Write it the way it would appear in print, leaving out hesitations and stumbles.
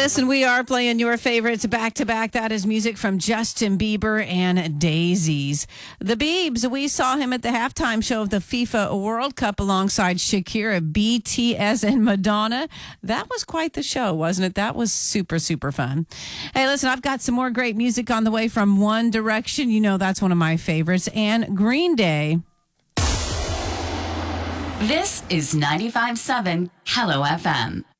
listen, we are playing your favorites back to back. That is music from Justin Bieber and Daisies. The Biebs, we saw him at the halftime show of the FIFA World Cup alongside Shakira, BTS, and Madonna. That was quite the show, wasn't it? That was super, super fun. Hey, listen, I've got some more great music on the way from One Direction. You know that's one of my favorites. And Green Day. This is 95.7 Hello FM.